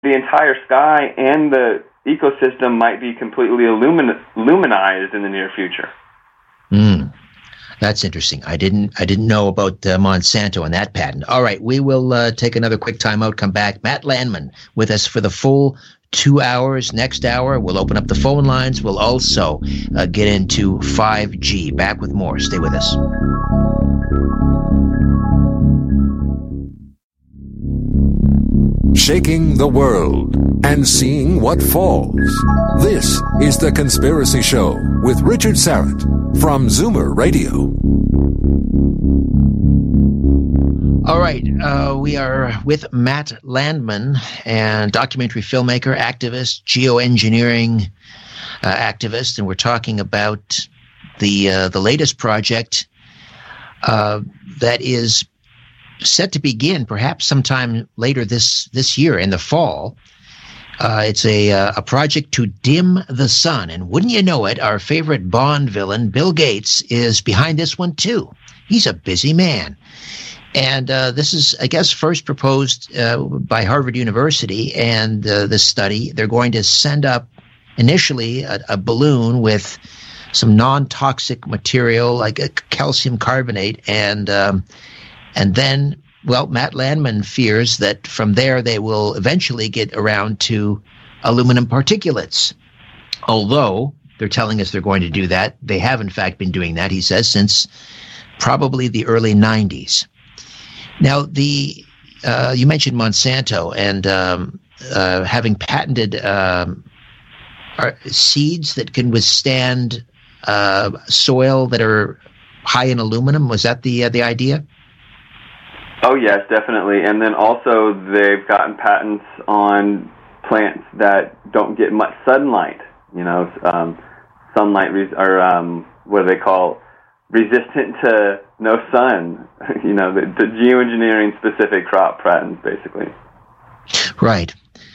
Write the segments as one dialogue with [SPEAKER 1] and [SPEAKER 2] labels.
[SPEAKER 1] the entire sky and the ecosystem might be completely luminized in the near future.
[SPEAKER 2] That's interesting. I didn't know about Monsanto and that patent. All right, we will take another quick time out, come back. Matt Landman with us for the full 2 hours. Next hour, we'll open up the phone lines. We'll also get into 5G. Back with more. Stay with us.
[SPEAKER 3] Shaking the world and seeing what falls. This is The Conspiracy Show with Richard Syrett from Zoomer Radio.
[SPEAKER 2] All right, we are with Matt Landman, and documentary filmmaker, activist, geoengineering activist, and we're talking about the latest project that is set to begin perhaps sometime later this year in the fall. It's a project to dim the sun, and wouldn't you know it, our favorite Bond villain, Bill Gates, is behind this one too. He's a busy man. And this is, I guess, first proposed by Harvard University, and this study, they're going to send up initially a balloon with some non-toxic material like a calcium carbonate, and then, well, Matt Landman fears that from there they will eventually get around to aluminum particulates. Although they're telling us they're going to do that, they have in fact been doing that, he says, since probably the early 90s. Now, you mentioned Monsanto and having patented seeds that can withstand soil that are high in aluminum. Was that the idea?
[SPEAKER 1] Oh, yes, definitely. And then also they've gotten patents on plants that don't get much sunlight. You know, sunlight what do they call resistant to no sun. You know, the geoengineering specific crop patents, basically.
[SPEAKER 2] Right.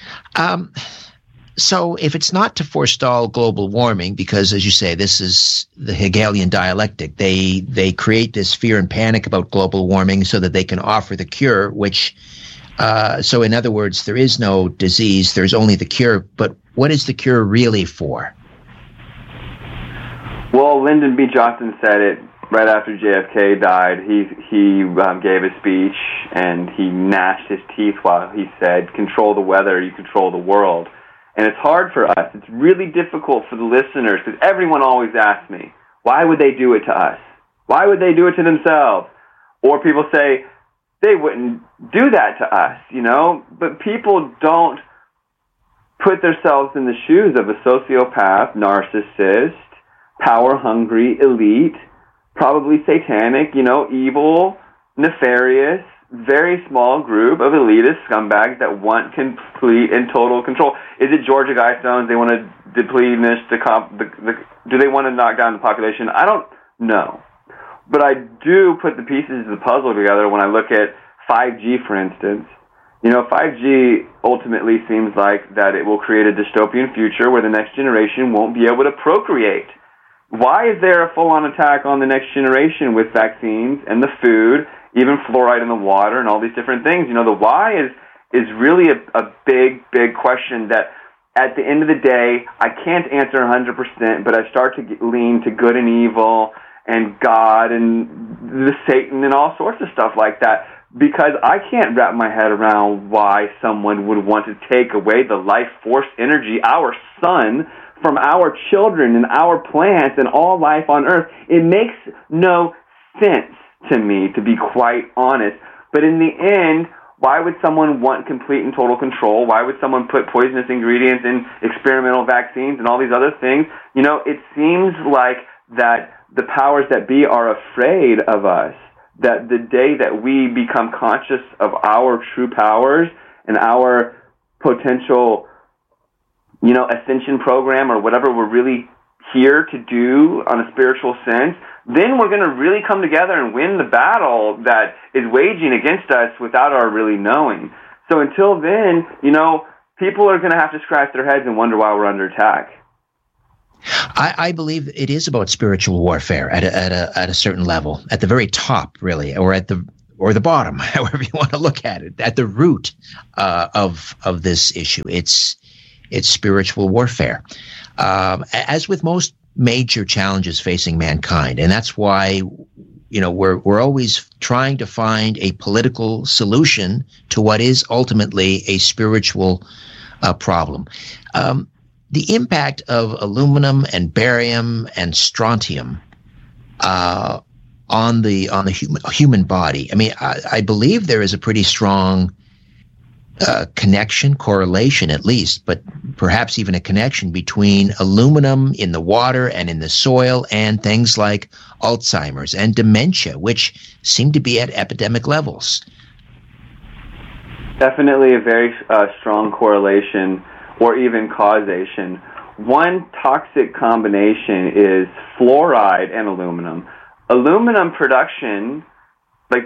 [SPEAKER 2] So if it's not to forestall global warming, because as you say, this is the Hegelian dialectic, they create this fear and panic about global warming so that they can offer the cure, which, so in other words, there is no disease, there's only the cure. But what is the cure really for?
[SPEAKER 1] Well, Lyndon B. Johnson said it right after JFK died. He gave a speech and he gnashed his teeth while he said, "Control the weather, you control the world." And it's hard for us. It's really difficult for the listeners because everyone always asks me, why would they do it to us? Why would they do it to themselves? Or people say, they wouldn't do that to us, you know? But people don't put themselves in the shoes of a sociopath, narcissist, power-hungry, elite, probably satanic, you know, evil, nefarious, very small group of elitist scumbags that want complete and total control. Is it Georgia Guidestones? They want to deplete do they want to knock down the population? I don't know. But I do put the pieces of the puzzle together when I look at 5G, for instance. You know, 5G ultimately seems like that it will create a dystopian future where the next generation won't be able to procreate. Why is there a full-on attack on the next generation with vaccines and the food, even fluoride in the water and all these different things? You know, the why is really a big, big question that at the end of the day, I can't answer 100%, but I start to lean to good and evil and God and the Satan and all sorts of stuff like that, because I can't wrap my head around why someone would want to take away the life force energy, our sun, from our children and our plants and all life on Earth. It makes no sense to me, to be quite honest. But in the end, why would someone want complete and total control? Why would someone put poisonous ingredients in experimental vaccines and all these other things? You know, it seems like that the powers that be are afraid of us, that the day that we become conscious of our true powers and our potential, you know, ascension program or whatever we're really here to do on a spiritual sense, then we're going to really come together and win the battle that is waging against us without our really knowing. So until then, you know, people are going to have to scratch their heads and wonder why we're under attack.
[SPEAKER 2] I believe it is about spiritual warfare at a certain level, at the very top, really, or at the or the bottom, however you want to look at it, at the root of this issue. It's spiritual warfare, as with most major challenges facing mankind, and that's why we're always trying to find a political solution to what is ultimately a spiritual problem. The impact of aluminum and barium and strontium on the human body. I mean, I believe there is a pretty strong correlation at least, but perhaps even a connection between aluminum in the water and in the soil and things like Alzheimer's and dementia, which seem to be at epidemic levels.
[SPEAKER 1] Definitely a very strong correlation or even causation. One toxic combination is fluoride and aluminum. Aluminum production, like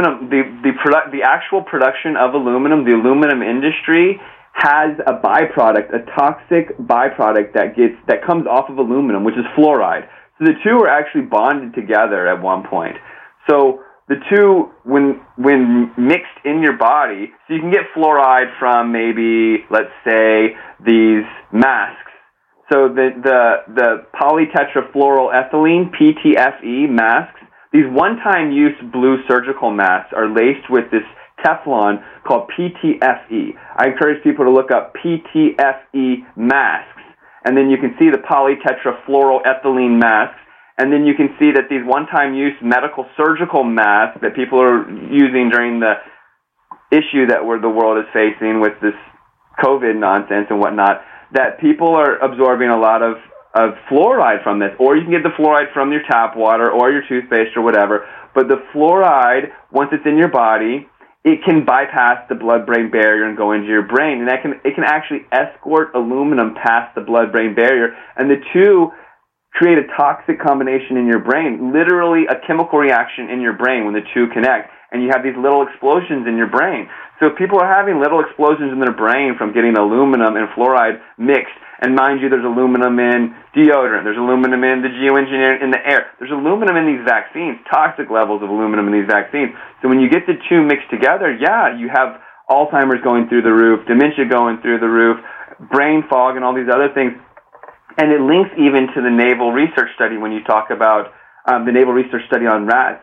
[SPEAKER 1] the actual production of aluminum, the aluminum industry has a byproduct, a toxic byproduct that comes off of aluminum, which is fluoride. So the two are actually bonded together at one point. So the two, when mixed in your body, so you can get fluoride from maybe, let's say, these masks. So the polytetrafluoroethylene, PTFE masks, these one-time use blue surgical masks are laced with this Teflon called PTFE. I encourage people to look up PTFE masks, and then you can see the polytetrafluoroethylene masks, and then you can see that these one-time use medical surgical masks that people are using during the issue that the world is facing with this COVID nonsense and whatnot, that people are absorbing a lot of fluoride from this. Or you can get the fluoride from your tap water or your toothpaste or whatever. But the fluoride, once it's in your body, it can bypass the blood-brain barrier and go into your brain. And it can actually escort aluminum past the blood-brain barrier. And the two create a toxic combination in your brain, literally a chemical reaction in your brain when the two connect. And you have these little explosions in your brain. So if people are having little explosions in their brain from getting aluminum and fluoride mixed, and mind you, there's aluminum in deodorant, there's aluminum in the geoengineering in the air, there's aluminum in these vaccines, toxic levels of aluminum in these vaccines. So when you get the two mixed together, you have Alzheimer's going through the roof, dementia going through the roof, brain fog, and all these other things. And it links even to the naval research study when you talk about the naval research study on rats,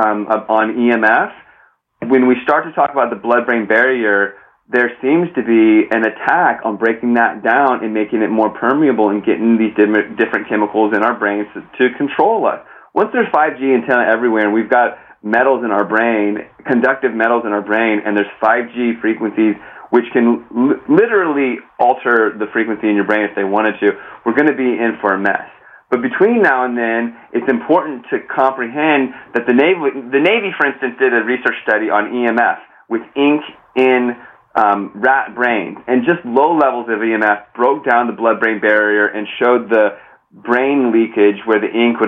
[SPEAKER 1] on EMF. When we start to talk about the blood-brain barrier, there seems to be an attack on breaking that down and making it more permeable and getting these different chemicals in our brains to control us. Once there's 5G antenna everywhere and we've got metals in our brain, conductive metals in our brain, and there's 5G frequencies which can literally alter the frequency in your brain if they wanted to, we're going to be in for a mess. But between now and then, it's important to comprehend that the Navy, for instance, did a research study on EMF with ink in rat brains, and just low levels of EMF broke down the blood-brain barrier and showed the brain leakage where the ink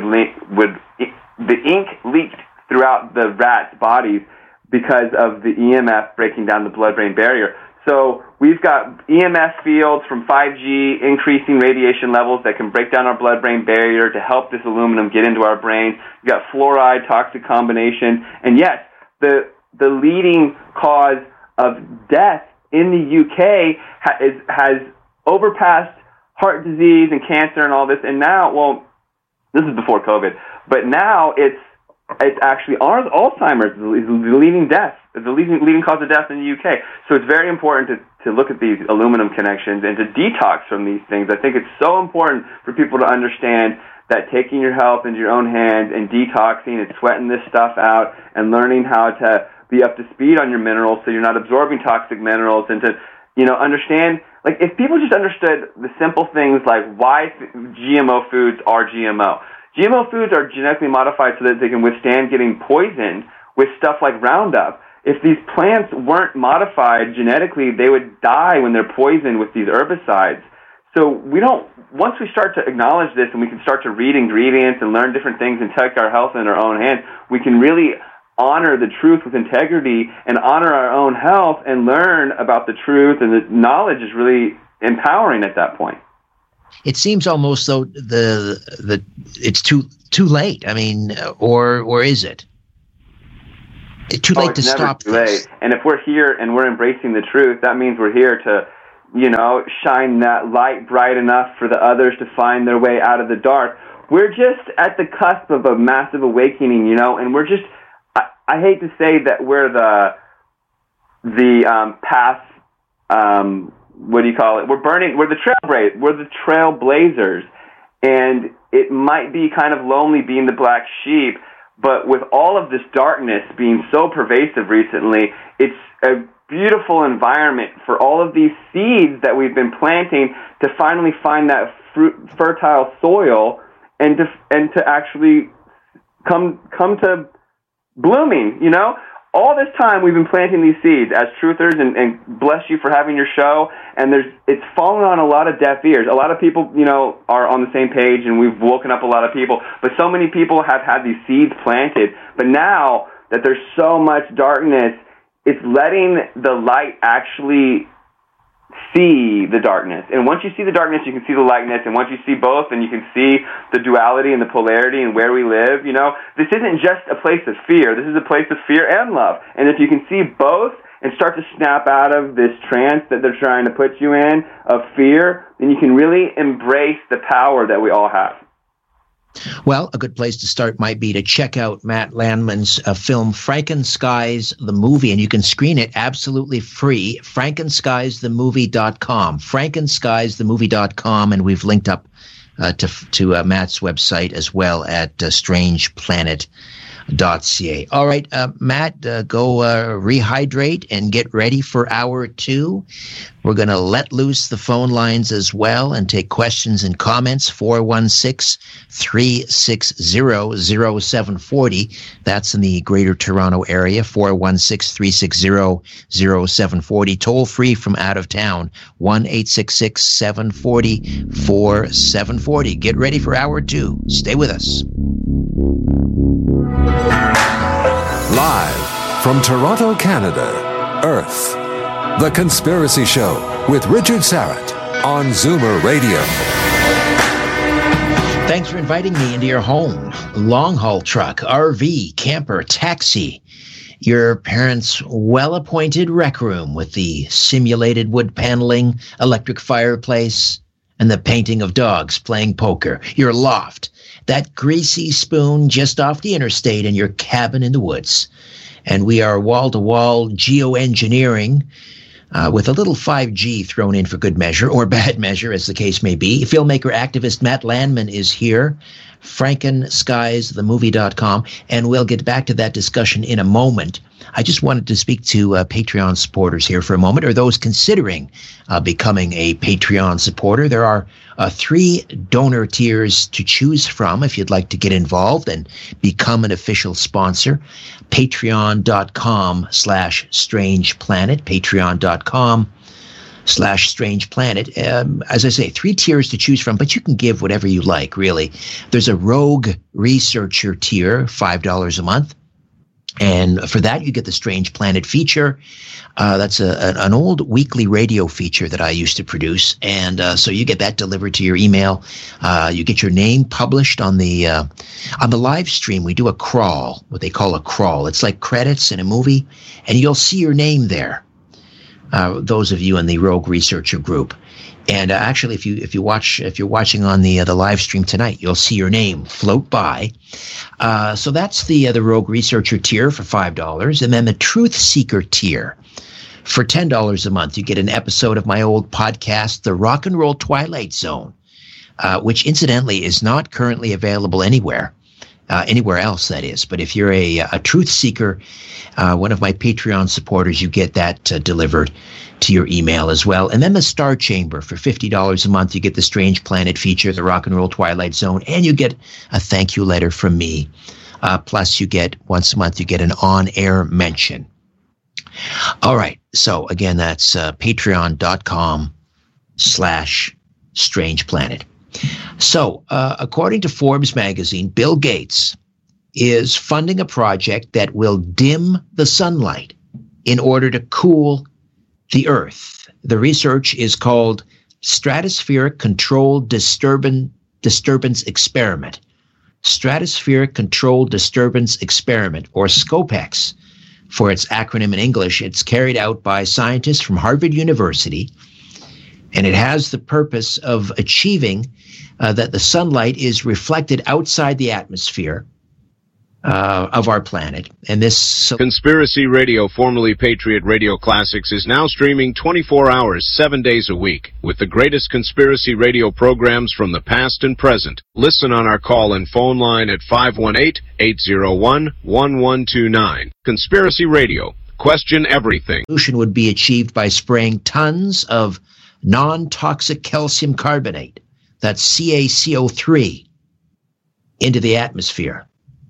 [SPEAKER 1] the ink leaked throughout the rats' bodies because of the EMF breaking down the blood-brain barrier. So we've got EMF fields from 5G increasing radiation levels that can break down our blood-brain barrier to help this aluminum get into our brains. We've got fluoride, toxic combination. And yes, the leading cause of death in the UK has overpassed heart disease and cancer and all this. And now, well, this is before COVID, but now it's actually Alzheimer's is the leading cause of death in the UK. So it's very important to look at these aluminum connections and to detox from these things. I think it's so important for people to understand that taking your health into your own hands and detoxing and sweating this stuff out and learning how to be up to speed on your minerals so you're not absorbing toxic minerals, and to, understand, like, if people just understood the simple things like why GMO foods are GMO. GMO foods are genetically modified so that they can withstand getting poisoned with stuff like Roundup. If these plants weren't modified genetically, they would die when they're poisoned with these herbicides. So once we start to acknowledge this and we can start to read ingredients and learn different things and take our health in our own hands, we can really honor the truth with integrity and honor our own health and learn about the truth, and the knowledge is really empowering at that point.
[SPEAKER 2] It seems almost though it's too late. I mean, or is it? Too late to stop
[SPEAKER 1] too late. And if we're here and we're embracing the truth, that means we're here to, shine that light bright enough for the others to find their way out of the dark. We're just at the cusp of a massive awakening, and we're just, I hate to say that we're the path, what do you call it? We're the trailblazers. And it might be kind of lonely being the black sheep, but with all of this darkness being so pervasive recently, it's a beautiful environment for all of these seeds that we've been planting to finally find that fertile soil and to actually come to blooming, All this time we've been planting these seeds as truthers, and bless you for having your show. And it's fallen on a lot of deaf ears. A lot of people, are on the same page, and we've woken up a lot of people. But so many people have had these seeds planted. But now that there's so much darkness, it's letting the light actually see the darkness. And once you see the darkness, you can see the lightness. And once you see both, then you can see the duality and the polarity and where we live. This isn't just a place of fear. This is a place of fear and love. And if you can see both and start to snap out of this trance that they're trying to put you in of fear, then you can really embrace the power that we all have.
[SPEAKER 2] Well, a good place to start might be to check out Matt Landman's film Frankenskies the Movie, and you can screen it absolutely free, frankenskiesthemovie.com, frankenskiesthemovie.com, and we've linked up to Matt's website as well at strangeplanet.ca. All right, Matt, go rehydrate and get ready for hour 2. We're going to let loose the phone lines as well and take questions and comments. 416-360-0740. That's in the Greater Toronto area. 416-360-0740. Toll free from out of town. 1-866-740-4740. Get ready for hour 2. Stay with us.
[SPEAKER 3] Live from Toronto, Canada, Earth. The Conspiracy Show with Richard Syrett on Zoomer Radio.
[SPEAKER 2] Thanks for inviting me into your home. Long-haul truck, RV, camper, taxi. Your parents' well-appointed rec room with the simulated wood paneling, electric fireplace, and the painting of dogs playing poker. Your loft. That greasy spoon just off the interstate in your cabin in the woods. And we are wall-to-wall geoengineering with a little 5G thrown in for good measure, or bad measure, as the case may be. Filmmaker, activist Matt Landman is here, frankenskiesthemovie.com, and we'll get back to that discussion in a moment. I just wanted to speak to Patreon supporters here for a moment, or those considering becoming a Patreon supporter. There are 3 donor tiers to choose from if you'd like to get involved and become an official sponsor. Patreon.com/strangeplanet, patreon.com/strangeplanet. As I say, 3 tiers to choose from, but you can give whatever you like, really. There's a rogue researcher tier, $5 a month. And for that, you get the Strange Planet feature. That's an old weekly radio feature that I used to produce. And so you get that delivered to your email. You get your name published on the live stream. We do a crawl, what they call a crawl. It's like credits in a movie, and you'll see your name there. Those of you in the Rogue Researcher group. And actually, if you're watching on the live stream tonight, you'll see your name float by. So that's the Rogue Researcher tier for $5, and then the Truth Seeker tier for $10 a month. You get an episode of my old podcast, The Rock and Roll Twilight Zone, which incidentally is not currently available anywhere else, that is. But if you're a truth seeker, one of my Patreon supporters, you get that delivered to your email as well. And then the Star Chamber for $50 a month. You get the Strange Planet feature, the Rock and Roll Twilight Zone, and you get a thank you letter from me. Plus, you get once a month, you get an on-air mention. All right. So again, that's patreon.com/strangeplanet. So, according to Forbes magazine, Bill Gates is funding a project that will dim the sunlight in order to cool the Earth. The research is called Stratospheric Controlled Disturbance Experiment. Stratospheric Controlled Disturbance Experiment, or SCOPEX. for its acronym in English. It's carried out by scientists from Harvard University, and it has the purpose of achieving that the sunlight is reflected outside the atmosphere of our planet. And this
[SPEAKER 4] Conspiracy Radio, formerly Patriot Radio Classics, is now streaming 24 hours, 7 days a week, with the greatest conspiracy radio programs from the past and present. Listen on our call and phone line at 518-801-1129. Conspiracy Radio. Question everything.
[SPEAKER 2] Solution would be achieved by spraying tons of non-toxic calcium carbonate, that's CaCO3, into the atmosphere.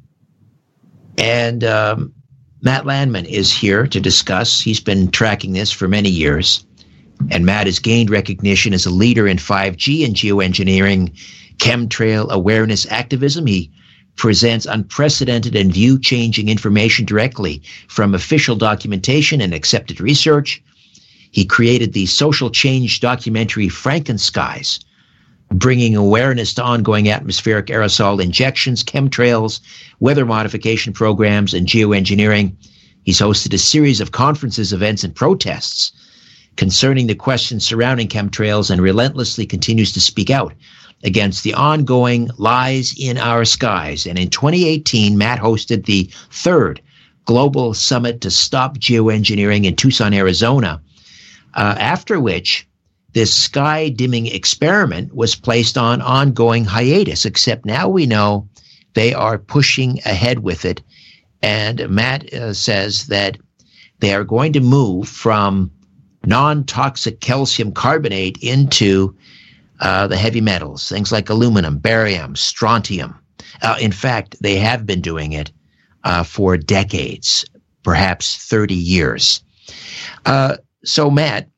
[SPEAKER 2] And Matt Landman is here to discuss. He's been tracking this for many years. And Matt has gained recognition as a leader in 5G and geoengineering chemtrail awareness activism. He presents unprecedented and view-changing information directly from official documentation and accepted research. He created the social change documentary Frankenskies, bringing awareness to ongoing atmospheric aerosol injections, chemtrails, weather modification programs, and geoengineering. He's hosted a series of conferences, events, and protests concerning the questions surrounding chemtrails and relentlessly continues to speak out against the ongoing lies in our skies. And in 2018, Matt hosted the third Global Summit to Stop Geoengineering in Tucson, Arizona, after which this sky-dimming experiment was placed on ongoing hiatus, except now we know they are pushing ahead with it. And Matt says that they are going to move from non-toxic calcium carbonate into the heavy metals, things like aluminum, barium, strontium. In fact, they have been doing it for decades, perhaps 30 years. So, Matt,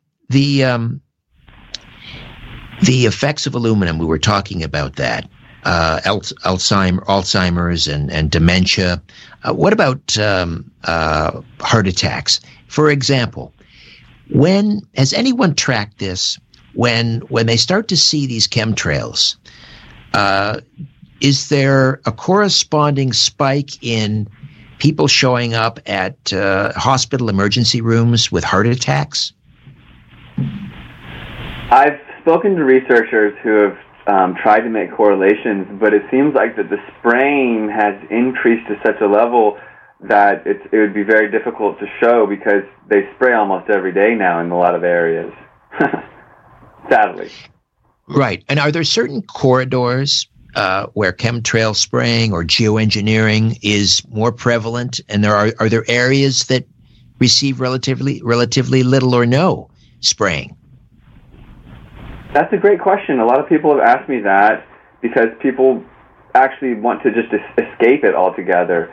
[SPEAKER 2] the effects of aluminum, we were talking about that, Alzheimer's and dementia. What about heart attacks? For example, has anyone tracked this? When they start to see these chemtrails, is there a corresponding spike in people showing up at hospital emergency rooms with heart attacks?
[SPEAKER 1] I've spoken to researchers who have tried to make correlations, but it seems like that the spraying has increased to such a level that it would be very difficult to show because they spray almost every day now in a lot of areas, sadly.
[SPEAKER 2] Right. And are there certain corridors where chemtrail spraying or geoengineering is more prevalent, and are there areas that receive relatively little or no spraying?
[SPEAKER 1] That's a great question. A lot of people have asked me that because people actually want to just escape it altogether.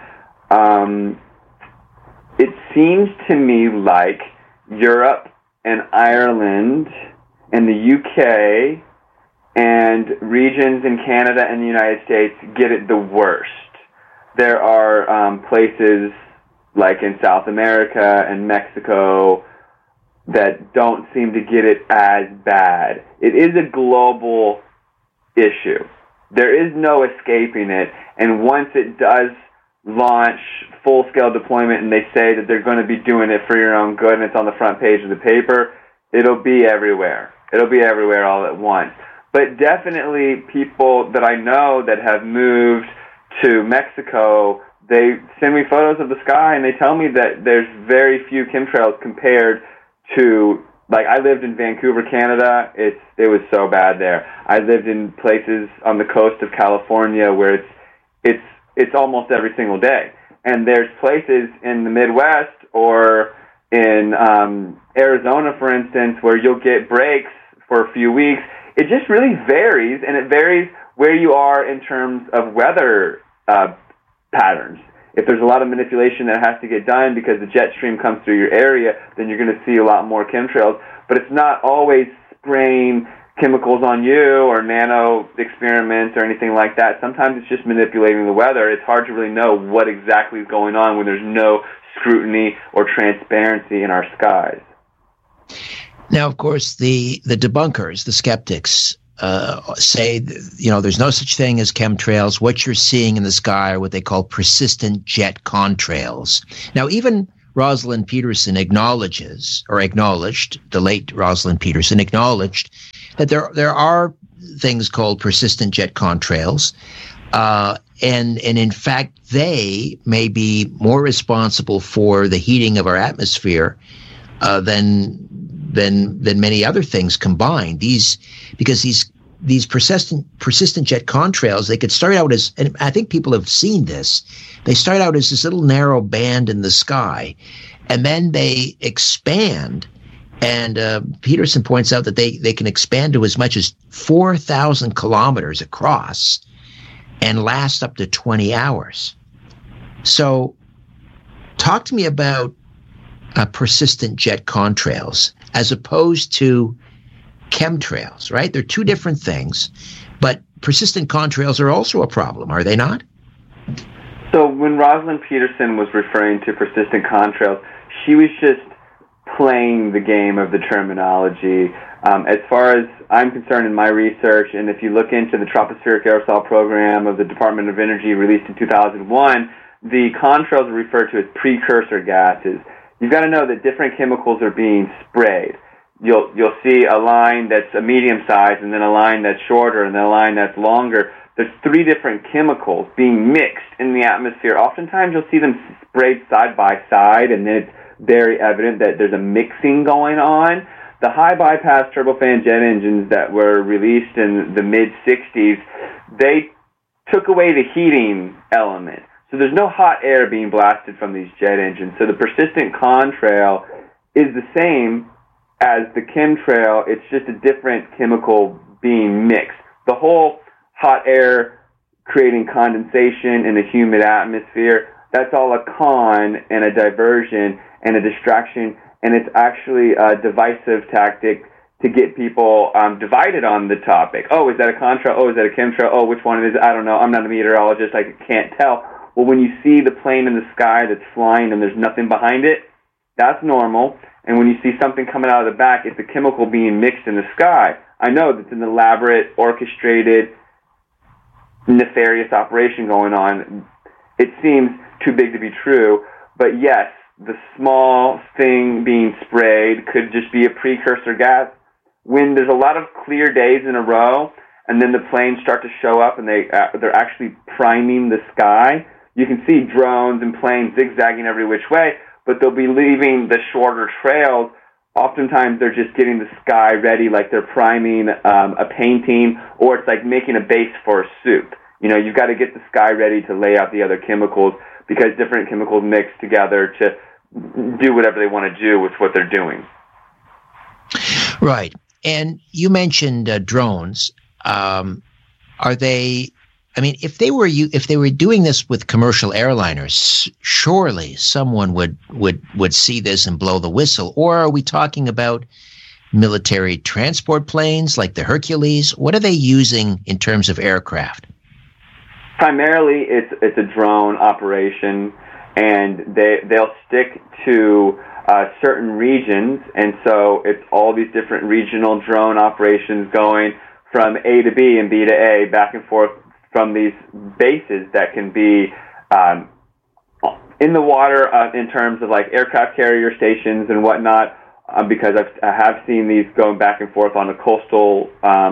[SPEAKER 1] It seems to me like Europe and Ireland and the UK and regions in Canada and the United States get it the worst. There are places like in South America and Mexico that don't seem to get it as bad. It is a global issue. There is no escaping it, and once it does launch full-scale deployment and they say that they're going to be doing it for your own good and it's on the front page of the paper, it'll be everywhere. It'll be everywhere all at once. But definitely people that I know that have moved to Mexico, they send me photos of the sky and they tell me that there's very few chemtrails compared to, like, I lived in Vancouver, Canada. It was so bad there. I lived in places on the coast of California where it's almost every single day. And there's places in the Midwest or in Arizona, for instance, where you'll get breaks for a few weeks. It just really varies, and it varies where you are in terms of weather patterns. If there's a lot of manipulation that has to get done because the jet stream comes through your area, then you're going to see a lot more chemtrails. But it's not always spraying chemicals on you or nano experiments or anything like that. Sometimes it's just manipulating the weather. It's hard to really know what exactly is going on when there's no scrutiny or transparency in our skies.
[SPEAKER 2] Now, of course, the debunkers, the skeptics, say, there's no such thing as chemtrails. What you're seeing in the sky are what they call persistent jet contrails. Now, even Rosalind Peterson acknowledged, the late Rosalind Peterson acknowledged that there are things called persistent jet contrails, and in fact they may be more responsible for the heating of our atmosphere than many other things combined. Because these persistent jet contrails, they could start out as, and I think people have seen this, they start out as this little narrow band in the sky, and then they expand. And Peterson points out that they can expand to as much as 4,000 kilometers across and last up to 20 hours. So talk to me about persistent jet contrails as opposed to chemtrails, right? They're two different things, but persistent contrails are also a problem, are they not?
[SPEAKER 1] So when Rosalind Peterson was referring to persistent contrails, she was just playing the game of the terminology. As far as I'm concerned in my research, and if you look into the Tropospheric Aerosol Program of the Department of Energy released in 2001, the contrails are referred to as precursor gases. You've got to know that different chemicals are being sprayed. You'll see a line that's a medium size, and then a line that's shorter, and then a line that's longer. There's 3 different chemicals being mixed in the atmosphere. Oftentimes you'll see them sprayed side by side, and then it's very evident that there's a mixing going on. The high bypass turbofan jet engines that were released in the mid-'60s, they took away the heating element. So there's no hot air being blasted from these jet engines. So the persistent contrail is the same as the chemtrail. It's just a different chemical being mixed. The whole hot air creating condensation in a humid atmosphere, that's all a con and a diversion and a distraction, and it's actually a divisive tactic to get people divided on the topic. Oh, is that a contrail? Oh, is that a chemtrail? Oh, which one it is? I don't know. I'm not a meteorologist. I can't tell. Well, when you see the plane in the sky that's flying and there's nothing behind it, that's normal. And when you see something coming out of the back, it's a chemical being mixed in the sky. I know that's an elaborate, orchestrated, nefarious operation going on. It seems too big to be true, but yes, the small thing being sprayed could just be a precursor gas. When there's a lot of clear days in a row, and then the planes start to show up and they're actually priming the sky, you can see drones and planes zigzagging every which way, but they'll be leaving the shorter trails. Oftentimes they're just getting the sky ready, like they're priming a painting, or it's like making a base for a soup. You know, you've got to get the sky ready to lay out the other chemicals, because different chemicals mix together to do whatever they want to do with what they're doing.
[SPEAKER 2] Right. And you mentioned drones. Are they, I mean, if they were doing this with commercial airliners, surely someone would see this and blow the whistle. Or are we talking about military transport planes like the Hercules? What are they using in terms of aircraft?
[SPEAKER 1] Primarily, it's a drone operation, and they'll stick to certain regions, and so it's all these different regional drone operations going from A to B and B to A, back and forth from these bases that can be in the water in terms of like aircraft carrier stations and whatnot, because I have seen these going back and forth on the coastal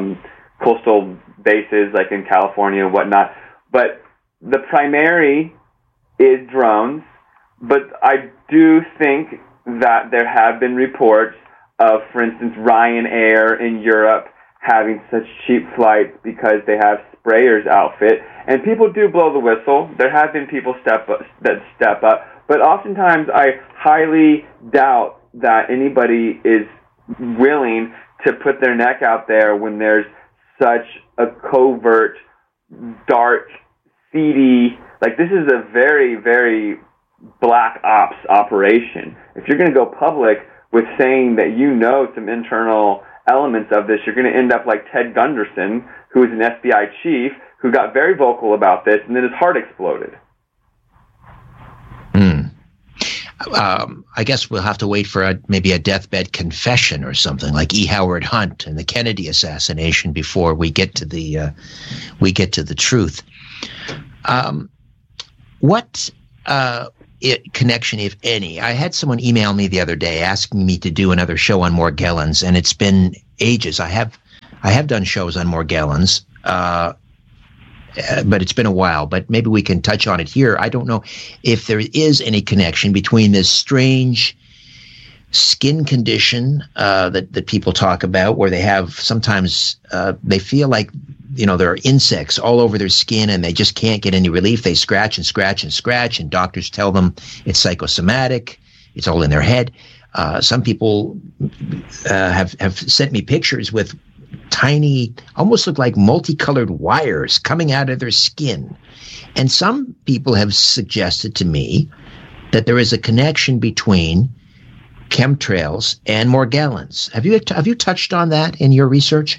[SPEAKER 1] bases like in California and whatnot. But the primary is drones, but I do think that there have been reports of, for instance, Ryanair in Europe having such cheap flights because they have sprayers outfit, and people do blow the whistle. There have been people step up, but oftentimes I highly doubt that anybody is willing to put their neck out there when there's such a covert, dark, seedy, like this is a very, very black ops operation. If you're going to go public with saying that you know some internal elements of this, you're going to end up like Ted Gunderson, who is an FBI chief, who got very vocal about this, and then his heart exploded.
[SPEAKER 2] I guess we'll have to wait for maybe a deathbed confession or something like E. Howard Hunt and the Kennedy assassination before we get to the connection, if any? I had someone email me the other day asking me to do another show on Morgellons, and it's been ages. I have done shows on Morgellons, but it's been a while. But maybe we can touch on it here. I don't know if there is any connection between this strange skin condition that people talk about, where they have sometimes they feel like, there are insects all over their skin and they just can't get any relief. They scratch and scratch and scratch, and doctors tell them it's psychosomatic. It's all in their head. Some people have sent me pictures with tiny, almost look like multicolored wires coming out of their skin. And some people have suggested to me that there is a connection between chemtrails and Morgellons. Have you touched on that in your research?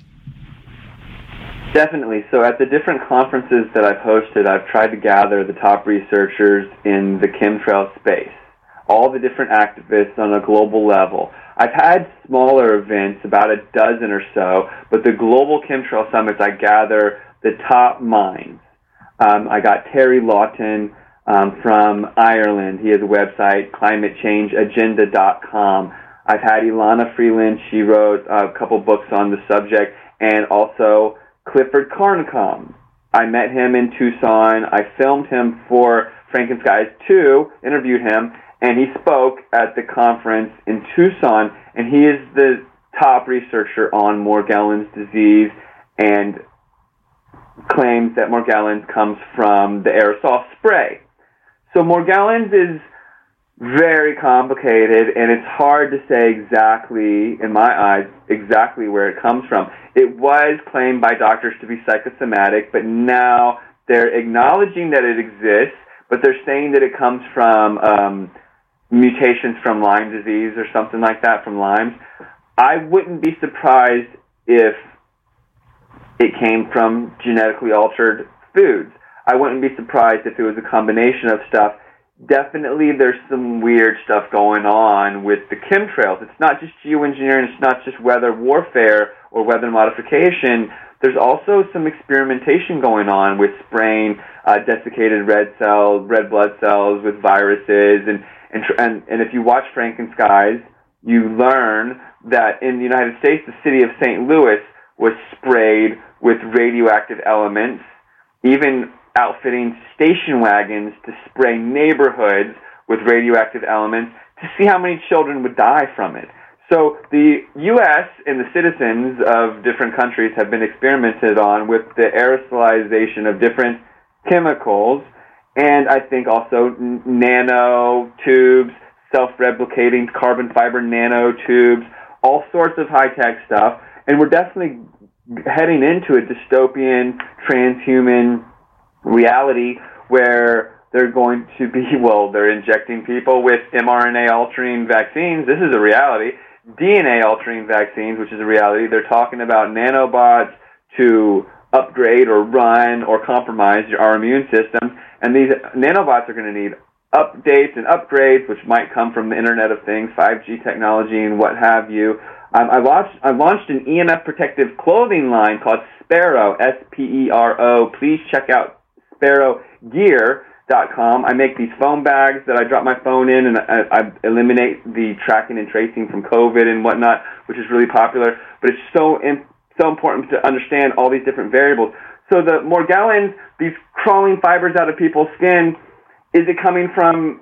[SPEAKER 1] Definitely. So at the different conferences that I've hosted, I've tried to gather the top researchers in the chemtrail space, all the different activists on a global level. I've had smaller events, about a dozen or so, but the global chemtrail summits, I gather the top minds. I got Terry Lawton from Ireland. He has a website, climatechangeagenda.com. I've had Ilana Freeland. She wrote a couple books on the subject, and also Clifford Carncombe. I met him in Tucson. I filmed him for Frankenskies 2, interviewed him, and he spoke at the conference in Tucson, and he is the top researcher on Morgellons disease and claims that Morgellons comes from the aerosol spray. So Morgellons is very complicated, and it's hard to say exactly, in my eyes, exactly where it comes from. It was claimed by doctors to be psychosomatic, but now they're acknowledging that it exists, but they're saying that it comes from mutations from Lyme disease or something like that, from Lyme's. I wouldn't be surprised if it came from genetically altered foods. I wouldn't be surprised if it was a combination of stuff. Definitely there's some weird stuff going on with the chemtrails. It's not just geoengineering, it's not just weather warfare or weather modification. There's also some experimentation going on with spraying desiccated red blood cells with viruses. And if you watch Frankenskies, you learn that in the United States, the city of St. Louis was sprayed with radioactive elements, even outfitting station wagons to spray neighborhoods with radioactive elements to see how many children would die from it. So the U.S. and the citizens of different countries have been experimented on with the aerosolization of different chemicals, and I think also nanotubes, self-replicating carbon fiber nanotubes, all sorts of high-tech stuff. And we're definitely heading into a dystopian, transhuman reality where they're going to be, they're injecting people with mRNA-altering vaccines. This is a reality. DNA-altering vaccines, which is a reality. They're talking about nanobots to upgrade or run or compromise our immune system. And these nanobots are going to need updates and upgrades, which might come from the Internet of Things, 5G technology, and what have you. I launched an EMF protective clothing line called Spero, S-P-E-R-O. Please check out SperoGear.com. I make these foam bags that I drop my phone in, and I eliminate the tracking and tracing from COVID and whatnot, which is really popular. But it's so important to understand all these different variables. So the Morgellons, these crawling fibers out of people's skin, is it coming from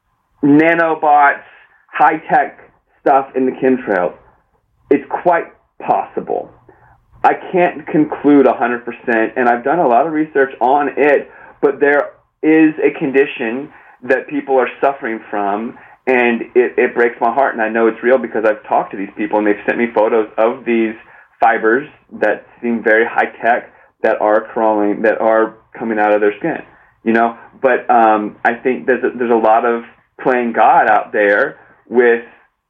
[SPEAKER 1] nanobots, high-tech stuff in the chemtrails? It's quite possible. I can't conclude 100%, and I've done a lot of research on it, but there is a condition that people are suffering from, and it breaks my heart, and I know it's real because I've talked to these people, and they've sent me photos of these fibers that seem very high-tech that are crawling, that are coming out of their skin, But I think there's a lot of playing God out there with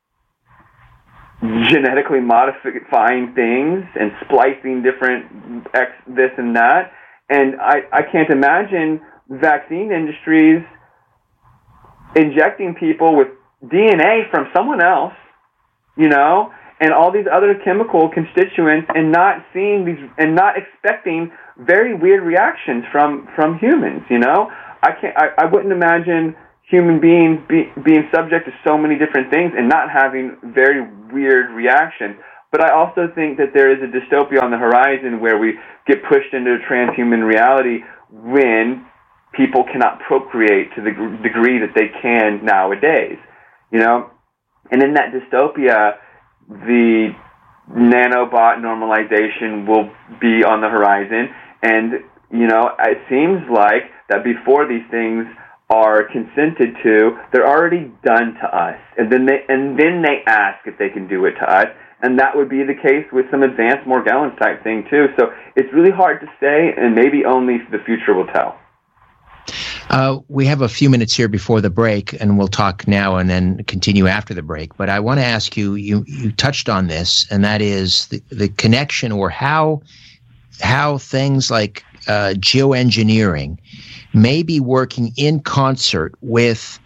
[SPEAKER 1] genetically modifying things and splicing different this and that. And I can't imagine vaccine industries injecting people with DNA from someone else, and all these other chemical constituents, and not seeing these and not expecting very weird reactions from humans, I wouldn't imagine human beings being subject to so many different things and not having very weird reactions. But I also think that there is a dystopia on the horizon where we get pushed into a transhuman reality when people cannot procreate to the degree that they can nowadays, you know? And in that dystopia, the nanobot normalization will be on the horizon. And, you know, it seems like that before these things are consented to, they're already done to us. And then they ask if they can do it to us. And that would be the case with some advanced Morgellons type thing, too. So it's really hard to say, and maybe only the future will tell.
[SPEAKER 2] We have a few minutes here before the break, and we'll talk now and then continue after the break. But I want to ask you, you touched on this, and that is the connection or how things like geoengineering may be working in concert with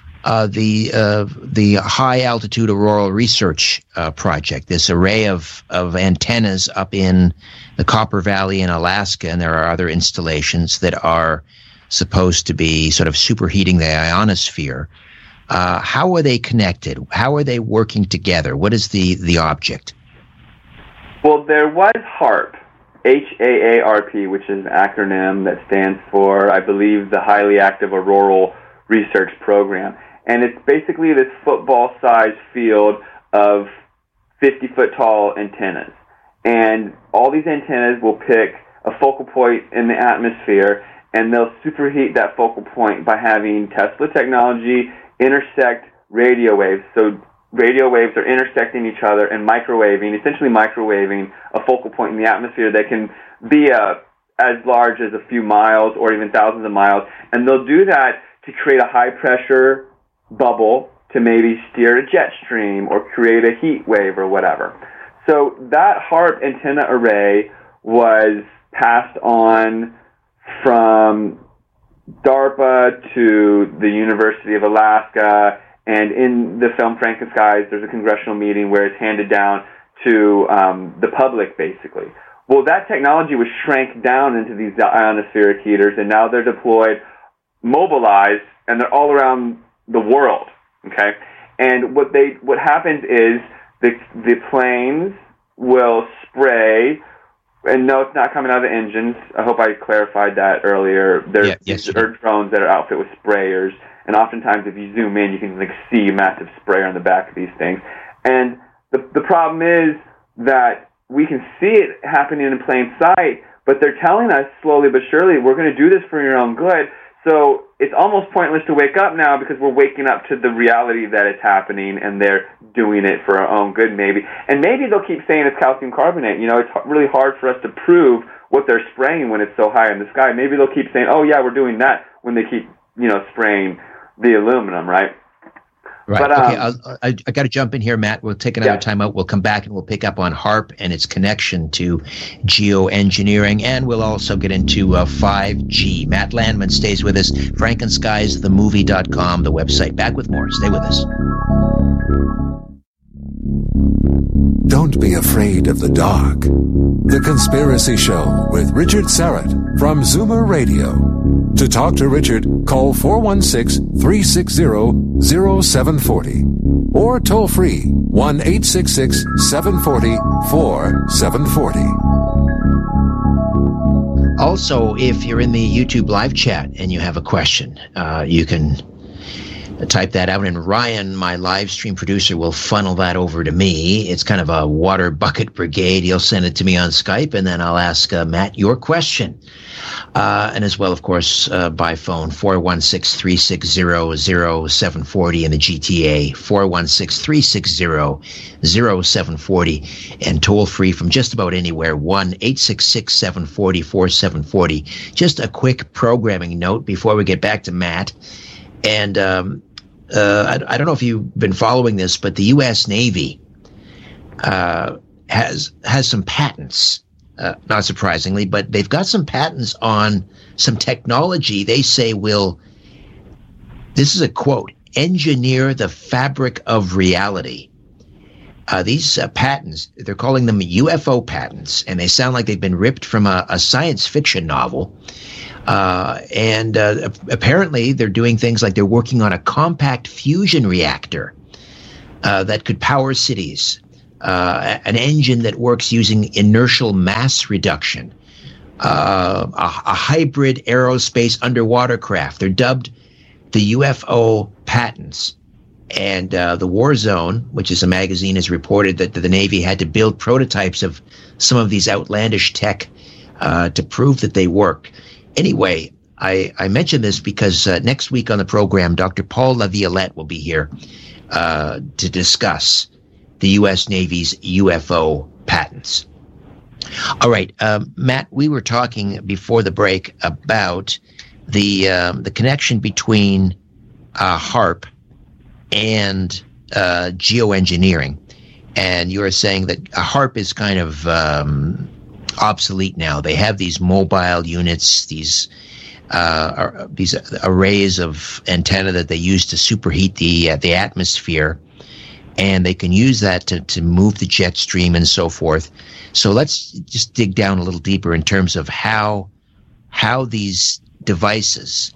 [SPEAKER 2] the High Altitude Auroral Research Project, this array of antennas up in the Copper Valley in Alaska, and there are other installations that are supposed to be sort of superheating the ionosphere. How are they connected? How are they working together? What is the object?
[SPEAKER 1] Well, there was HAARP, HAARP, which is an acronym that stands for, I believe, the Highly Active Auroral Research Program. And it's basically this football-sized field of 50-foot-tall antennas. And all these antennas will pick a focal point in the atmosphere, and they'll superheat that focal point by having Tesla technology intersect radio waves. So radio waves are intersecting each other and essentially microwaving a focal point in the atmosphere that can be as large as a few miles or even thousands of miles. And they'll do that to create a high-pressure bubble to maybe steer a jet stream or create a heat wave or whatever. So that HAARP antenna array was passed on from DARPA to the University of Alaska, and in the film Frankenskies, there's a congressional meeting where it's handed down to the public, basically. Well, that technology was shrank down into these ionospheric heaters, and now they're deployed, mobilized, and they're all around the world, okay? And what happens is the planes will spray, and no, it's not coming out of the engines. I hope I clarified that earlier. There are drones that are outfitted with sprayers, and oftentimes if you zoom in, you can see a massive sprayer on the back of these things. And the problem is that we can see it happening in plain sight, but they're telling us slowly but surely, we're going to do this for your own good. So it's almost pointless to wake up now because we're waking up to the reality that it's happening, and they're doing it for our own good maybe. And maybe they'll keep saying it's calcium carbonate. You know, it's really hard for us to prove what they're spraying when it's so high in the sky. Maybe they'll keep saying, oh, yeah, we're doing that when they keep, spraying the aluminum, right?
[SPEAKER 2] Right. But, okay, I got to jump in here, Matt. We'll take another time out. We'll come back and we'll pick up on HAARP and its connection to geoengineering, and we'll also get into 5G. Matt Landman stays with us. FrankenskiesTheMovie.com, the website. Back with more. Stay with us.
[SPEAKER 3] Don't be afraid of the dark. The Conspiracy Show with Richard Syrett from Zoomer Radio. To talk to Richard, call 416-360-0740 or toll free 1-866-740-4740.
[SPEAKER 2] Also, if you're in the YouTube live chat and you have a question, you can type that out, and Ryan, my live stream producer, will funnel that over to me. It's kind of a water bucket brigade. He'll send it to me on Skype, and then I'll ask Matt your question. And as well, of course, by phone, 416-360-0740 in the GTA, 416-360-0740, and toll free from just about anywhere, 1-866-740-4740. Just a quick programming note before we get back to Matt. And I don't know if you've been following this, but the U.S. Navy has some patents, not surprisingly, but they've got some patents on some technology they say will, this is a quote, engineer the fabric of reality. These patents, they're calling them UFO patents, and they sound like they've been ripped from a science fiction novel. And apparently they're doing things like they're working on a compact fusion reactor that could power cities, an engine that works using inertial mass reduction, a hybrid aerospace underwater craft. They're dubbed the UFO patents. And the War Zone, which is a magazine, has reported that the Navy had to build prototypes of some of these outlandish tech to prove that they work. Anyway, I mention this because next week on the program, Dr. Paul Laviolette will be here to discuss the U.S. Navy's UFO patents. All right, Matt, we were talking before the break about the connection between HAARP and geoengineering, and you were saying that HAARP is kind of obsolete now. They have these mobile units, these arrays of antenna that they use to superheat the atmosphere, and they can use that to move the jet stream and so forth. So let's just dig down a little deeper in terms of how these devices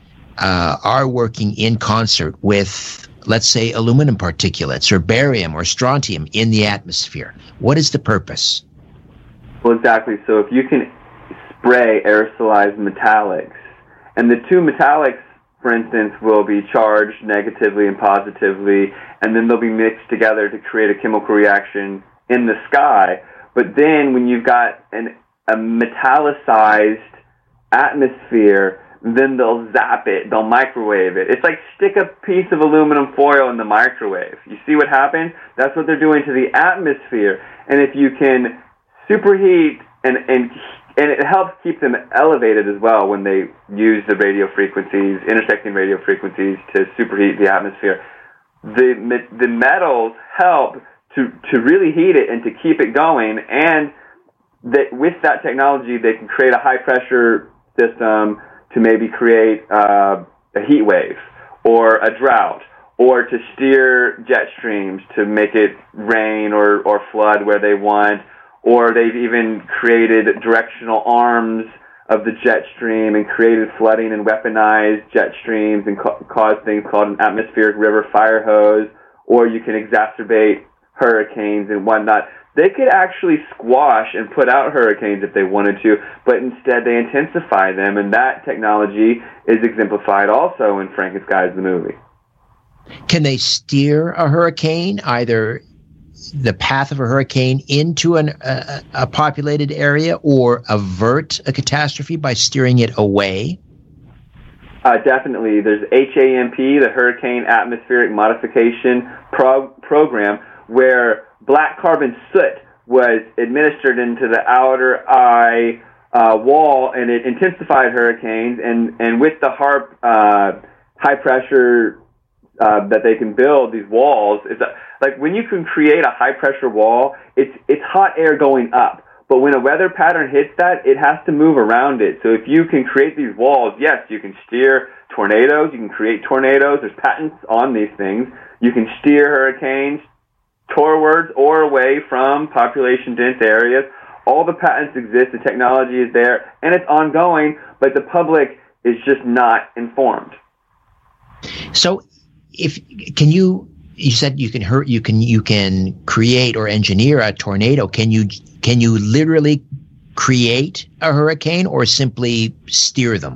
[SPEAKER 2] are working in concert with, let's say, aluminum particulates or barium or strontium in the atmosphere. What is the purpose?
[SPEAKER 1] Well, exactly. So if you can spray aerosolized metallics, and the two metallics, for instance, will be charged negatively and positively, and then they'll be mixed together to create a chemical reaction in the sky. But then when you've got a metallicized atmosphere, then they'll zap it, they'll microwave it. It's like stick a piece of aluminum foil in the microwave. You see what happens? That's what they're doing to the atmosphere. And if you can superheat, and it helps keep them elevated as well when they use the radio frequencies, intersecting radio frequencies to superheat the atmosphere. The metals help to really heat it and to keep it going, and that with that technology they can create a high pressure system to maybe create a heat wave or a drought, or to steer jet streams to make it rain or flood where they want, or they've even created directional arms of the jet stream and created flooding and weaponized jet streams and caused things called an atmospheric river fire hose, or you can exacerbate hurricanes and whatnot. They could actually squash and put out hurricanes if they wanted to, but instead they intensify them, and that technology is exemplified also in Frankenskies the movie.
[SPEAKER 2] Can they steer a hurricane, either the path of a hurricane into a populated area, or avert a catastrophe by steering it away?
[SPEAKER 1] Definitely. There's HAMP, the Hurricane Atmospheric Modification Program, where black carbon soot was administered into the outer eye wall, and it intensified hurricanes. And with the HAARP high pressure that they can build, these walls, like when you can create a high pressure wall, it's hot air going up. But when a weather pattern hits that, it has to move around it. So if you can create these walls, yes, you can steer tornadoes, you can create tornadoes. There's patents on these things. You can steer hurricanes towards or away from population-dense areas. All the patents exist, the technology is there, and it's ongoing, but the public is just not informed.
[SPEAKER 2] So, you said you can create or engineer a tornado. Can you literally create a hurricane or simply steer them?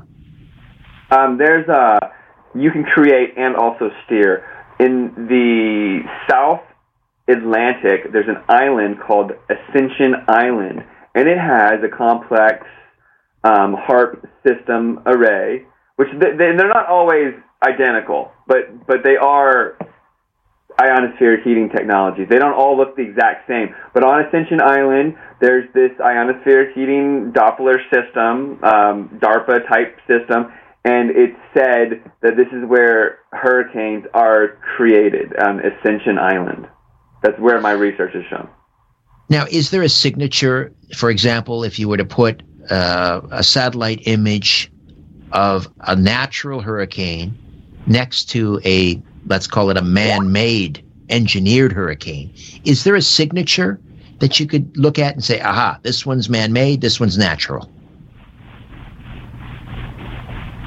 [SPEAKER 1] You can create and also steer. In the South Atlantic, there's an island called Ascension Island, and it has a complex HAARP system array, which they're not always identical, but they are ionospheric heating technologies. They don't all look the exact same, but on Ascension Island, there's this ionospheric heating Doppler system, DARPA type system, and it's said that this is where hurricanes are created on Ascension Island. That's where my research has shown.
[SPEAKER 2] Now, is there a signature, for example, if you were to put a satellite image of a natural hurricane next to let's call it a man-made engineered hurricane, is there a signature that you could look at and say, aha, this one's man-made, this one's natural?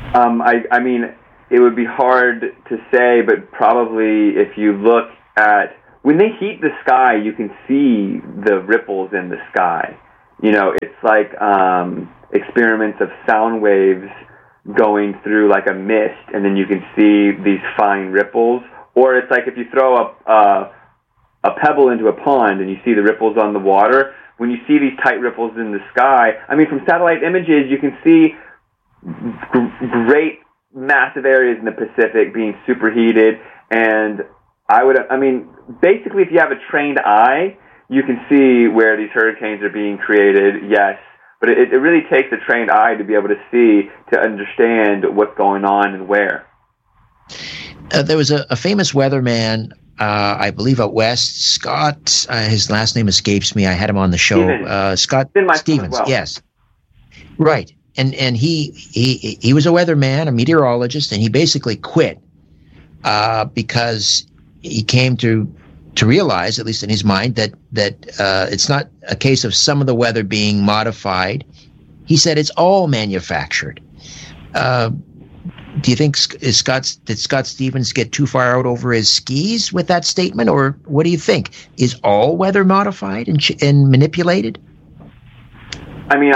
[SPEAKER 1] I mean, it would be hard to say, but probably if you look at, when they heat the sky, you can see the ripples in the sky. You know, it's like experiments of sound waves going through like a mist, and then you can see these fine ripples. Or it's like if you throw a pebble into a pond and you see the ripples on the water. When you see these tight ripples in the sky, I mean, from satellite images, you can see great, massive areas in the Pacific being superheated. And basically, if you have a trained eye, you can see where these hurricanes are being created, yes. But it really takes a trained eye to be able to see, to understand what's going on and where.
[SPEAKER 2] There was a famous weatherman, I believe out west, Scott, his last name escapes me. I had him on the show. Scott Stevens, well. Yes. Right. And he was a weatherman, a meteorologist, and he basically quit because he came to realize, at least in his mind, that it's not a case of some of the weather being modified. He said it's all manufactured. Do you think did Scott Stevens get too far out over his skis with that statement, or what do you think? Is all weather modified and manipulated?
[SPEAKER 1] I mean,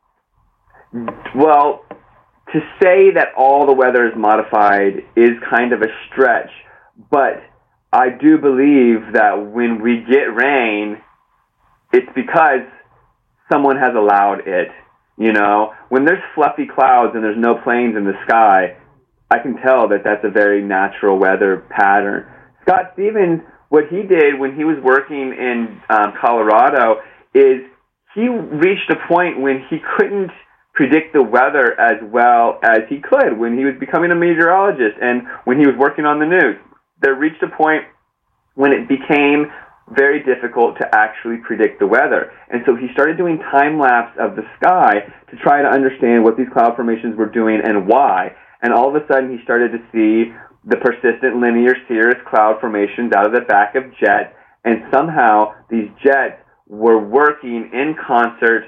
[SPEAKER 1] well, to say that all the weather is modified is kind of a stretch, but I do believe that when we get rain, it's because someone has allowed it. You know, when there's fluffy clouds and there's no planes in the sky, I can tell that that's a very natural weather pattern. Scott Stevens, what he did when he was working in Colorado is he reached a point when he couldn't predict the weather as well as he could when he was becoming a meteorologist and when he was working on the news. There reached a point when it became very difficult to actually predict the weather. And so he started doing time-lapse of the sky to try to understand what these cloud formations were doing and why. And all of a sudden he started to see the persistent linear cirrus cloud formations out of the back of jets, and somehow these jets were working in concert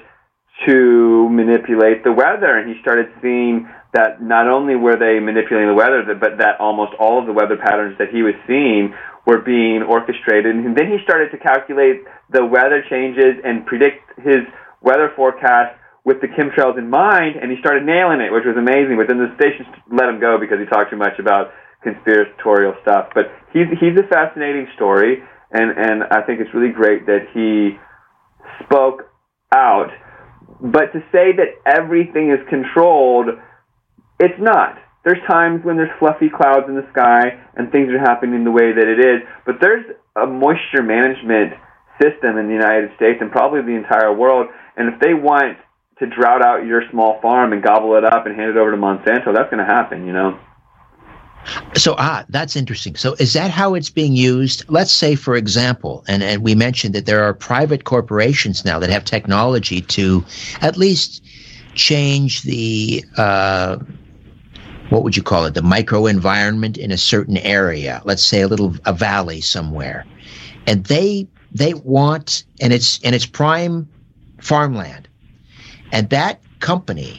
[SPEAKER 1] to manipulate the weather. And he started seeing that not only were they manipulating the weather, but that almost all of the weather patterns that he was seeing were being orchestrated. And then he started to calculate the weather changes and predict his weather forecast with the chemtrails in mind, and he started nailing it, which was amazing. But then the station let him go because he talked too much about conspiratorial stuff. But he's a fascinating story, and I think it's really great that he spoke out. But to say that everything is controlled, it's not. There's times when there's fluffy clouds in the sky and things are happening the way that it is, but there's a moisture management system in the United States and probably the entire world, and if they want to drought out your small farm and gobble it up and hand it over to Monsanto, that's going to happen, you know?
[SPEAKER 2] So, that's interesting. So is that how it's being used? Let's say, for example, and we mentioned that there are private corporations now that have technology to at least change the, what would you call it, the microenvironment in a certain area, let's say a valley somewhere. And they want, and it's prime farmland. And that company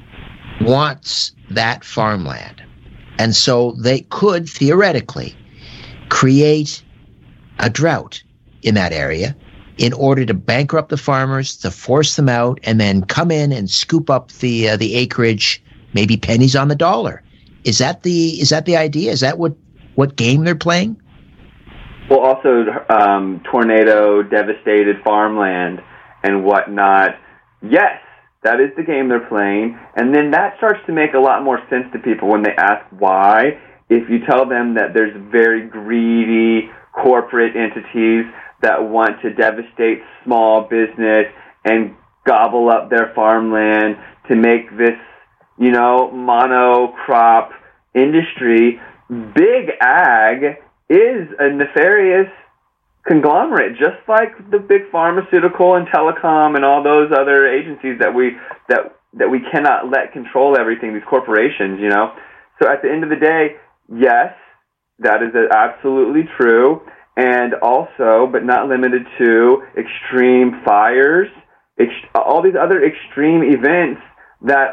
[SPEAKER 2] wants that farmland. And so they could theoretically create a drought in that area in order to bankrupt the farmers, to force them out, and then come in and scoop up the acreage, maybe pennies on the dollar. Is that the idea? Is that what game they're playing?
[SPEAKER 1] Well, also tornado devastated farmland and whatnot. Yes. That is the game they're playing, and then that starts to make a lot more sense to people when they ask why. If you tell them that there's very greedy corporate entities that want to devastate small business and gobble up their farmland to make this, you know, monocrop industry, big ag is a nefarious conglomerate, just like the big pharmaceutical and telecom and all those other agencies that we cannot let control everything, these corporations, you know. So at the end of the day, yes, that is absolutely true, and also, but not limited to, extreme fires, all these other extreme events that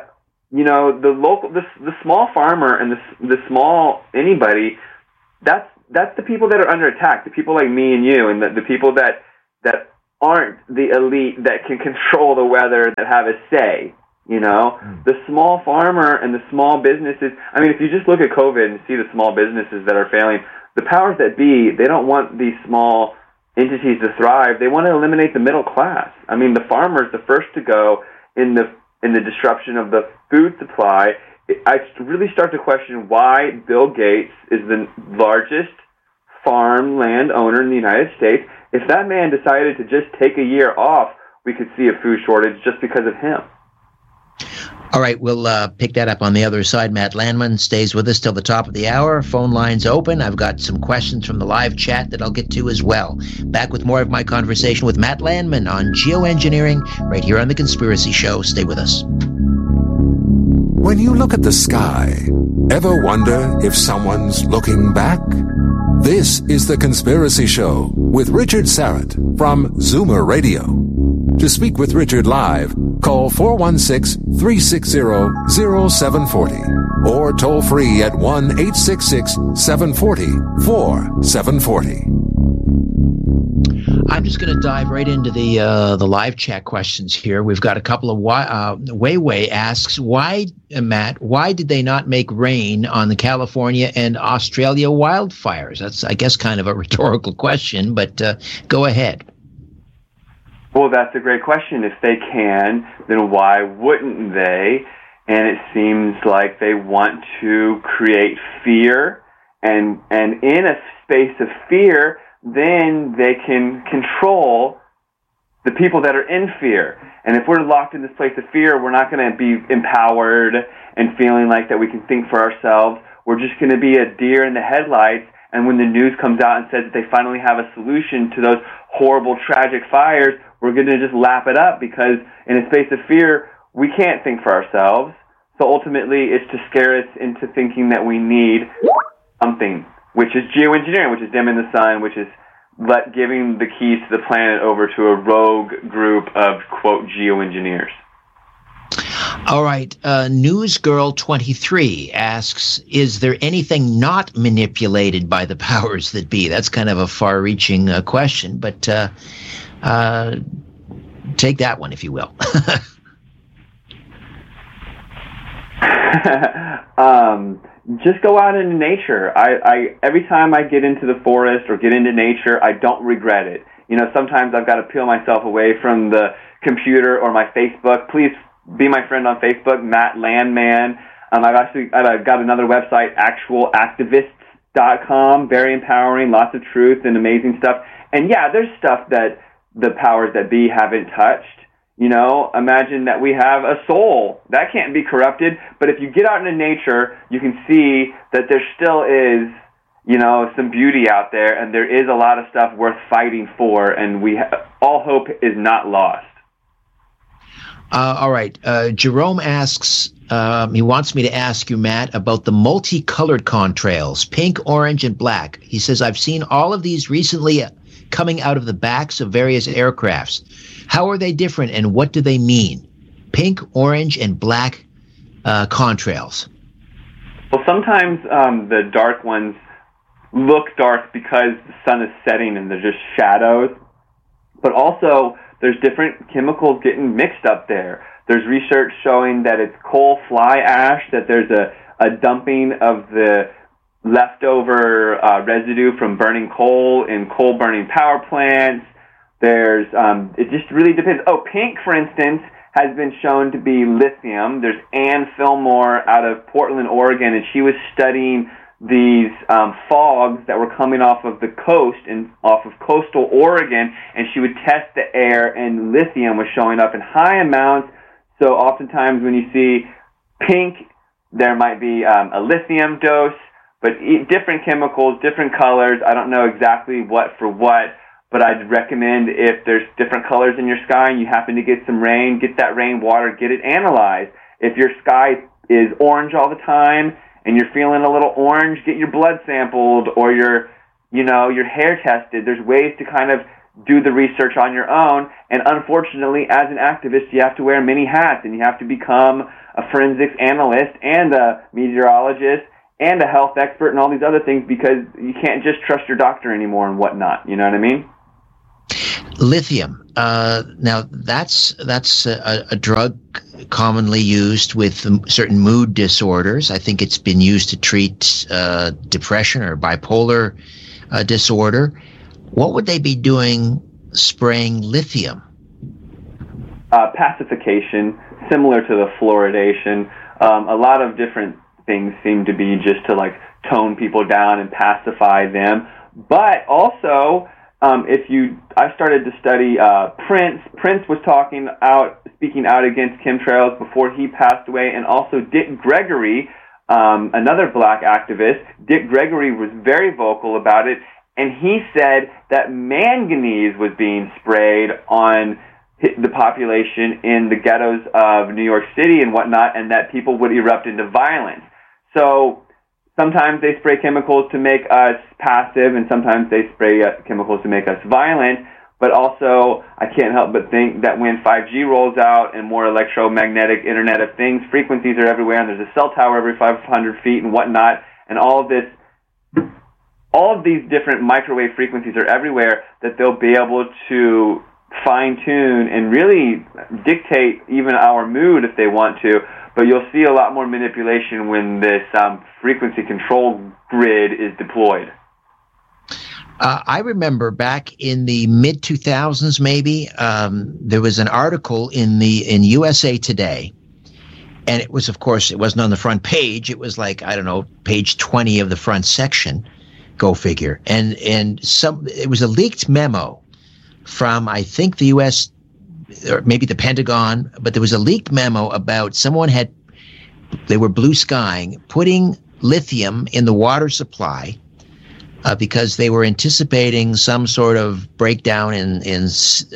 [SPEAKER 1] the small farmer and the small anybody, that's the people that are under attack. The people like me and you, and the people that aren't the elite that can control the weather, that have a say. The small farmer and the small businesses. I mean, if you just look at COVID and see the small businesses that are failing, the powers that be, they don't want these small entities to thrive. They want to eliminate the middle class. I mean, the farmer's the first to go in the disruption of the food supply. I really start to question why Bill Gates is the largest farmland owner in the United States. If that man decided to just take a year off, we could see a food shortage just because of him.
[SPEAKER 2] All right, we'll pick that up on the other side. Matt Landman stays with us till the top of the hour. Phone lines open. I've got some questions from the live chat that I'll get to as well. Back with more of my conversation with Matt Landman on geoengineering right here on The Conspiracy Show. Stay with us.
[SPEAKER 3] When you look at the sky, ever wonder if someone's looking back? This is The Conspiracy Show with Richard Syrett from Zoomer Radio. To speak with Richard live, call 416-360-0740 or toll free at 1-866-740-4740.
[SPEAKER 2] I'm just going to dive right into the live chat questions here. We've got a couple of Way asks, Matt, why did they not make rain on the California and Australia wildfires? That's, I guess, kind of a rhetorical question, but go ahead.
[SPEAKER 1] Well, that's a great question. If they can, then why wouldn't they? And it seems like they want to create fear, and in a space of fear, then they can control the people that are in fear. And if we're locked in this place of fear, we're not going to be empowered and feeling like that we can think for ourselves. We're just going to be a deer in the headlights. And when the news comes out and says that they finally have a solution to those horrible, tragic fires, we're going to just lap it up, because in a space of fear, we can't think for ourselves. So ultimately, it's to scare us into thinking that we need something, which is geoengineering, which is dimming the sun, which is giving the keys to the planet over to a rogue group of, quote, geoengineers.
[SPEAKER 2] All right. Newsgirl23 asks, is there anything not manipulated by the powers that be? That's kind of a far-reaching question, but take that one, if you will.
[SPEAKER 1] Just go out into nature. I every time I get into the forest or get into nature, I don't regret it. Sometimes I've got to peel myself away from the computer or my Facebook. Please be my friend on Facebook, Matt Landman. I've got another website, actualactivists.com. Very empowering, lots of truth and amazing stuff. And yeah, there's stuff that the powers that be haven't touched. Imagine that we have a soul. That can't be corrupted. But if you get out into nature, you can see that there still is, some beauty out there, and there is a lot of stuff worth fighting for, and all hope is not lost.
[SPEAKER 2] All right. Jerome asks, he wants me to ask you, Matt, about the multicolored contrails, pink, orange, and black. He says, I've seen all of these recently coming out of the backs of various aircrafts. How are they different, and what do they mean? Pink, orange, and black contrails.
[SPEAKER 1] Well, sometimes the dark ones look dark because the sun is setting and they're just shadows. But also, there's different chemicals getting mixed up there. There's research showing that it's coal fly ash, that there's a dumping of the leftover residue from burning coal in coal-burning power plants. It just really depends. Oh, pink, for instance, has been shown to be lithium. There's Ann Fillmore out of Portland, Oregon, and she was studying these fogs that were coming off of the coast and off of coastal Oregon, and she would test the air, and lithium was showing up in high amounts. So oftentimes when you see pink, there might be a lithium dose, but different chemicals, different colors. I don't know exactly what for what, but I'd recommend if there's different colors in your sky and you happen to get some rain, get that rainwater, get it analyzed. If your sky is orange all the time and you're feeling a little orange, get your blood sampled or your hair tested. There's ways to kind of do the research on your own. And unfortunately, as an activist, you have to wear many hats, and you have to become a forensics analyst and a meteorologist and a health expert and all these other things, because you can't just trust your doctor anymore and whatnot. You know what I mean?
[SPEAKER 2] Lithium. Now, that's a drug commonly used with certain mood disorders. I think it's been used to treat depression or bipolar disorder. What would they be doing spraying lithium?
[SPEAKER 1] Pacification, similar to the fluoridation. A lot of different things seem to be just to like tone people down and pacify them. But also, I started to study Prince. Prince was speaking out against chemtrails before he passed away, and also Dick Gregory, another black activist. Dick Gregory was very vocal about it, and he said that manganese was being sprayed on the population in the ghettos of New York City and whatnot, and that people would erupt into violence. So sometimes they spray chemicals to make us passive, and sometimes they spray chemicals to make us violent. But also, I can't help but think that when 5G rolls out and more electromagnetic Internet of Things, frequencies are everywhere, and there's a cell tower every 500 feet and whatnot, and all of these different microwave frequencies are everywhere, that they'll be able to fine-tune and really dictate even our mood if they want to. But you'll see a lot more manipulation when this frequency control grid is deployed.
[SPEAKER 2] I remember back in the mid-2000s, maybe, there was an article in USA Today, and it was, of course, it wasn't on the front page. It was like, I don't know, page 20 of the front section. Go figure. And it was a leaked memo from, I think, the U.S. or maybe the Pentagon, but there was a leaked memo about they were blue skying, putting lithium in the water supply because they were anticipating some sort of breakdown in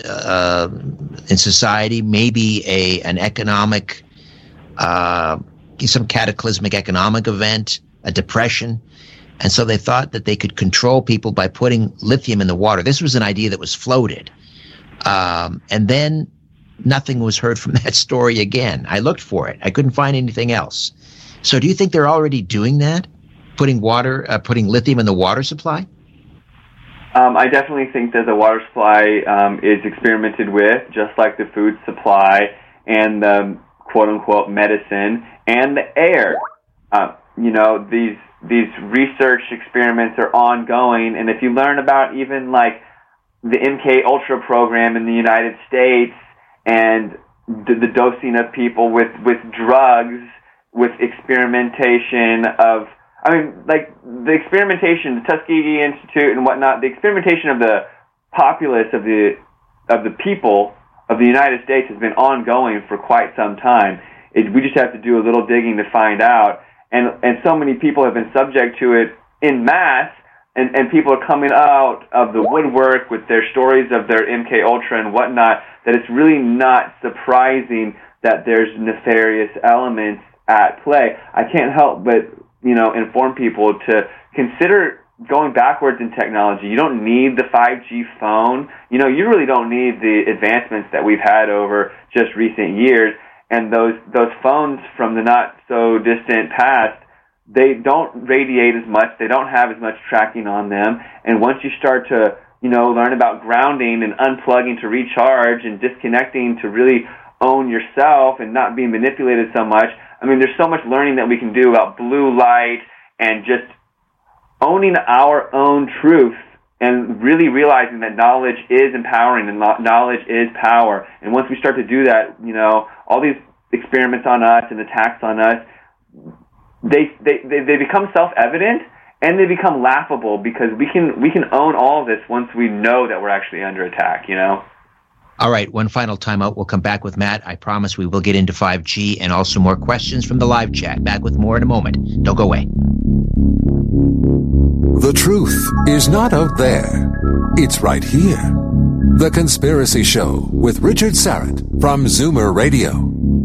[SPEAKER 2] society, maybe an economic, some cataclysmic economic event, a depression. And so they thought that they could control people by putting lithium in the water. This was an idea that was floated. And then nothing was heard from that story again. I looked for it. I couldn't find anything else. So do you think they're already doing that? Putting lithium in the water supply?
[SPEAKER 1] I definitely think that the water supply is experimented with, just like the food supply and the quote-unquote medicine and the air. These research experiments are ongoing, and if you learn about even like the MK Ultra program in the United States and the dosing of people with drugs, with experimentation of, like the experimentation, the Tuskegee Institute and whatnot, the experimentation of the populace of the people of the United States has been ongoing for quite some time. We just have to do a little digging to find out. And so many people have been subject to it en masse, and people are coming out of the woodwork with their stories of their MK Ultra and whatnot, that it's really not surprising that there's nefarious elements at play. I can't help but, inform people to consider going backwards in technology. You don't need the 5G phone. You really don't need the advancements that we've had over just recent years. And those phones from the not-so-distant past, they don't radiate as much. They don't have as much tracking on them. And once you start to, learn about grounding and unplugging to recharge and disconnecting to really own yourself and not being manipulated so much, there's so much learning that we can do about blue light and just owning our own truth and really realizing that knowledge is empowering and knowledge is power. And once we start to do that, all these experiments on us and attacks on us, they become self-evident and they become laughable, because we can own all of this once we know that we're actually under attack,
[SPEAKER 2] All right, one final timeout. We'll come back with Matt. I promise we will get into 5G and also more questions from the live chat. Back with more in a moment. Don't go away.
[SPEAKER 3] The truth is not out there. It's right here. The Conspiracy Show with Richard Syrett from Zoomer Radio.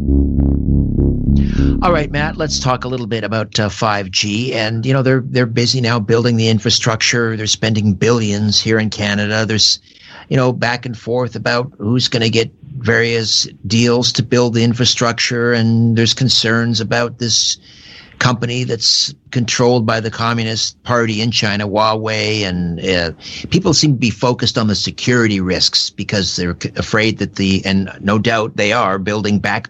[SPEAKER 2] All right, Matt, let's talk a little bit about 5G. And, they're busy now building the infrastructure. They're spending billions here in Canada. back and forth about who's going to get various deals to build the infrastructure, and there's concerns about this company that's controlled by the Communist Party in China, Huawei, and people seem to be focused on the security risks because they're afraid that and no doubt they are, building back